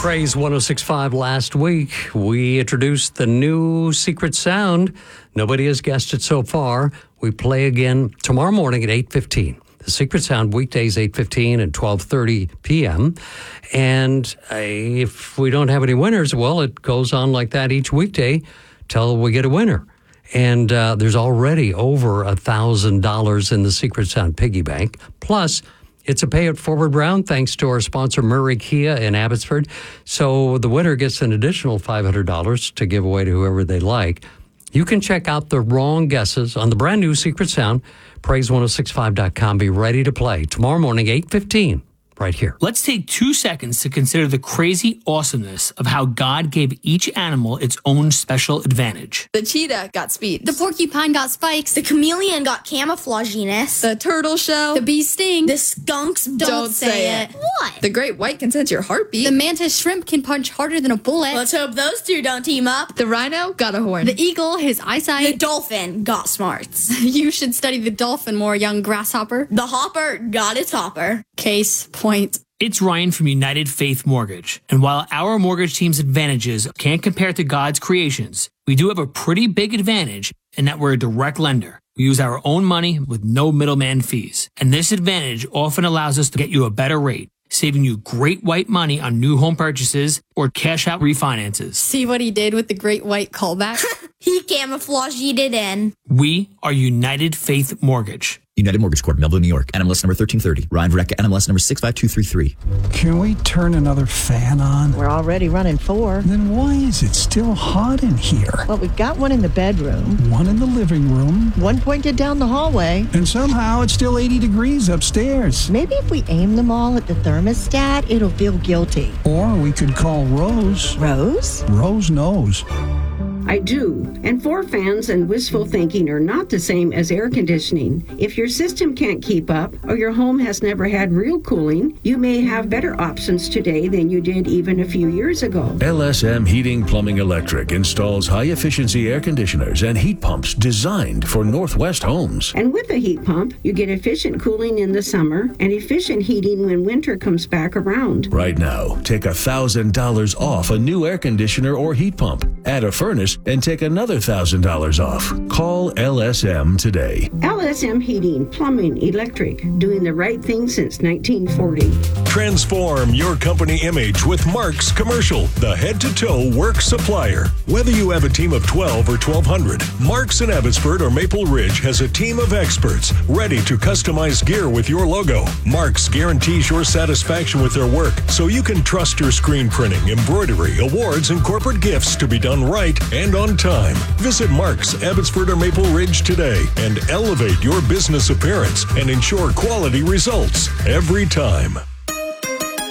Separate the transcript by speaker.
Speaker 1: Praise 106.5 last week. We introduced the new secret sound. Nobody has guessed it so far. We play again tomorrow morning at 8:15. The secret sound weekdays 8:15 and 12:30 p.m. And if we don't have any winners, well, it goes on like that each weekday till we get a winner. And there's already over $1,000 in the Secret Sound piggy bank. Plus, it's a pay it forward round thanks to our sponsor, Murray Kia in Abbotsford. So the winner gets an additional $500 to give away to whoever they like. You can check out the wrong guesses on the brand new Secret Sound, praise1065.com. Be ready to play tomorrow morning, 8:15. Right here.
Speaker 2: Let's take 2 seconds to consider the crazy awesomeness of how God gave each animal its own special advantage.
Speaker 3: The cheetah got speed.
Speaker 4: The porcupine got spikes.
Speaker 5: The chameleon got camouflaginess.
Speaker 3: The turtle shell.
Speaker 4: The bee sting.
Speaker 5: The skunks don't say it. What?
Speaker 3: The great white can sense your heartbeat.
Speaker 4: The mantis shrimp can punch harder than a bullet.
Speaker 5: Let's hope those two don't team up.
Speaker 3: The rhino got a horn.
Speaker 4: The eagle, his eyesight.
Speaker 5: The dolphin got smarts.
Speaker 4: You should study the dolphin more, young grasshopper.
Speaker 5: The hopper got its hopper.
Speaker 4: Case point.
Speaker 2: It's Ryan from United Faith Mortgage. And while our mortgage team's advantages can't compare to God's creations, we do have a pretty big advantage in that we're a direct lender. We use our own money with no middleman fees. And this advantage often allows us to get you a better rate, saving you great white money on new home purchases or cash out refinances.
Speaker 4: See what he did with the great white callback?
Speaker 5: He camouflaged it in.
Speaker 2: We are United Faith Mortgage.
Speaker 6: United Mortgage Corp, Melville, New York. NMLS number 1330. Ryan Verrecka, NMLS number 65233.
Speaker 7: Can we turn another fan on?
Speaker 8: We're already running 4.
Speaker 7: Then why is it still hot in here?
Speaker 8: Well, we've got one in the bedroom.
Speaker 7: One in the living room.
Speaker 8: One pointed down the hallway.
Speaker 7: And somehow it's still 80 degrees upstairs.
Speaker 8: Maybe if we aim them all at the thermostat, it'll feel guilty.
Speaker 7: Or we could call Rose.
Speaker 8: Rose?
Speaker 7: Rose knows.
Speaker 9: I do. And 4 fans and wishful thinking are not the same as air conditioning. If your system can't keep up or your home has never had real cooling, you may have better options today than you did even a few years ago.
Speaker 10: LSM Heating, Plumbing, Electric installs high-efficiency air conditioners and heat pumps designed for Northwest homes.
Speaker 9: And with a heat pump, you get efficient cooling in the summer and efficient heating when winter comes back around.
Speaker 10: Right now, take $1,000 off a new air conditioner or heat pump. Add a furnace and take another $1,000 off. Call LSM today.
Speaker 9: LSM Heating, Plumbing, Electric, doing the right thing since 1940.
Speaker 11: Transform your company image with Mark's Commercial, the head-to-toe work supplier. Whether you have a team of 12 or 1,200, Mark's in Abbotsford or Maple Ridge has a team of experts ready to customize gear with your logo. Mark's guarantees your satisfaction with their work, so you can trust your screen printing, embroidery, awards, and corporate gifts to be done right and on time. Visit Mark's, Abbotsford or Maple Ridge today and elevate your business appearance and ensure quality results every time.